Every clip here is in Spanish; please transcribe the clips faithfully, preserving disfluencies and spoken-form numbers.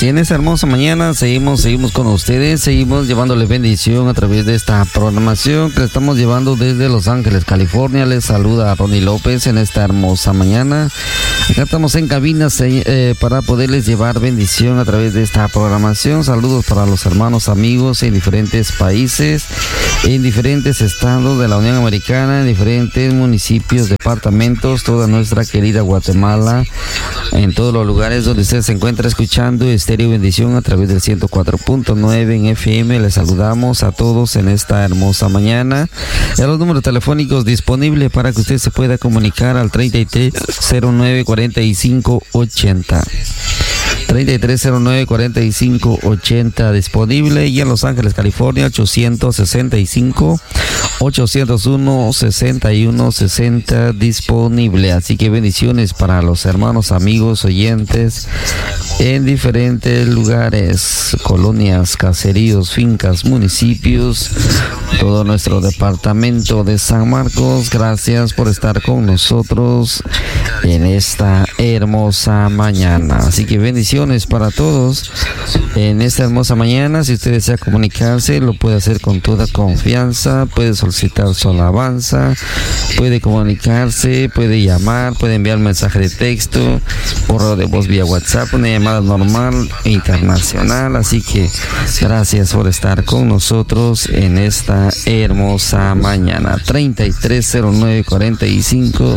Y en esta hermosa mañana seguimos, seguimos con ustedes, seguimos llevándole bendición a través de esta programación que le estamos llevando desde Los Ángeles, California. Les saluda a Ronnie López en esta hermosa mañana. Acá estamos en cabinas eh, para poderles llevar bendición a través de esta programación. Saludos para los hermanos amigos en diferentes países, en diferentes estados de la Unión Americana, en diferentes municipios, departamentos, toda nuestra querida Guatemala, en todos los lugares donde usted se encuentra escuchando Estéreo Bendición a través del ciento cuatro punto nueve en F M. Les saludamos a todos en esta hermosa mañana. Ya los números telefónicos disponibles para que usted se pueda comunicar al treinta y tres cero nueve cuarenta y cinco ochenta. treinta y tres cero nueve cuarenta y cinco ochenta disponible, y en Los Ángeles, California, ochocientos sesenta y cinco ochocientos uno sesenta y uno sesenta disponible. Así que bendiciones para los hermanos, amigos, oyentes en diferentes lugares, colonias, caseríos, fincas, municipios, todo nuestro departamento de San Marcos. Gracias por estar con nosotros en esta hermosa mañana. Así que bendiciones para todos en esta hermosa mañana. Si usted desea comunicarse, lo puede hacer con toda confianza. Puede solicitar su alabanza, puede comunicarse, puede llamar, puede enviar mensaje de texto, correo de voz vía WhatsApp, una llamada normal internacional. Así que gracias por estar con nosotros en esta hermosa mañana. treinta y tres cero nueve cuarenta y cinco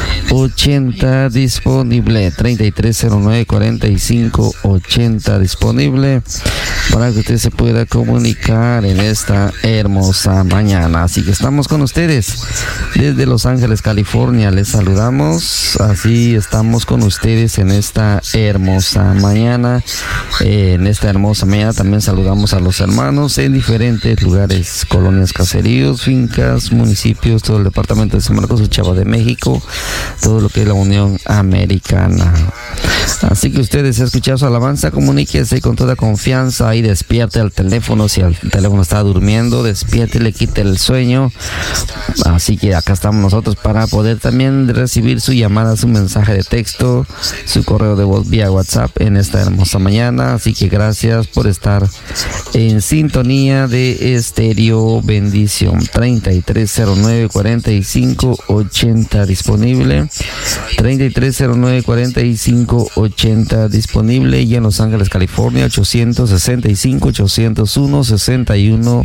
ochenta disponible. treinta y tres cero nueve cuarenta y cinco ochenta disponible para que usted se pueda comunicar en esta hermosa mañana. Así que estamos con ustedes desde Los Ángeles, California. Les saludamos. Así estamos con ustedes en esta hermosa mañana. Eh, en esta hermosa mañana también saludamos a los hermanos en diferentes lugares, colonias, caseríos, fincas, municipios, todo el departamento de San Marcos, Uchaba de México, todo lo que es la Unión Americana. Así que ustedes, si escuchado su alabanza, comuníquese con toda confianza y despierte al teléfono. Si el teléfono está durmiendo, despierte, le quite el sueño. Así que acá estamos nosotros para poder también recibir su llamada, su mensaje de texto, su correo de voz vía WhatsApp en esta hermosa mañana. Así que gracias por estar en sintonía de Estéreo Bendición. treinta y tres cero nueve cuarenta y cinco ochenta disponible. treinta y tres cero nueve cuarenta y cinco ochenta disponible, y en Los Ángeles, California, ochocientos sesenta y cinco ochocientos uno sesenta y uno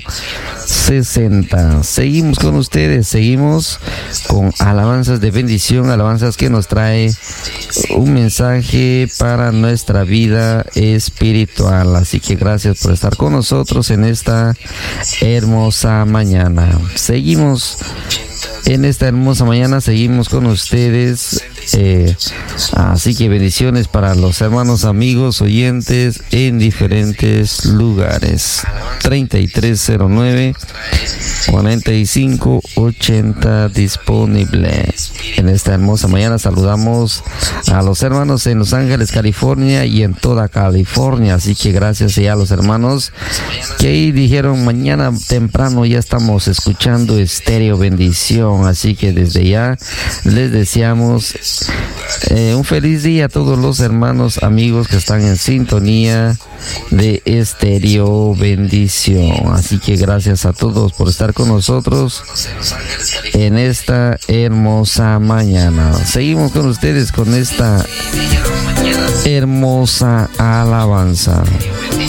sesenta. Seguimos con ustedes, seguimos con alabanzas de bendición, alabanzas que nos trae un mensaje para nuestra vida espiritual. Así que gracias por estar con nosotros en esta hermosa mañana. Seguimos en esta hermosa mañana, seguimos con ustedes. Eh, así que bendiciones para los hermanos, amigos, oyentes en diferentes lugares. treinta y tres cero nueve cuarenta y cinco ochenta disponible. En esta hermosa mañana saludamos a los hermanos en Los Ángeles, California, y en toda California. Así que gracias ya a los hermanos que ahí dijeron mañana temprano ya estamos escuchando Estéreo Bendición. Así que desde ya les deseamos Eh, un feliz día a todos los hermanos, amigos que están en sintonía de Estéreo Bendición. Así que gracias a todos por estar con nosotros en esta hermosa mañana. Seguimos con ustedes con esta hermosa alabanza.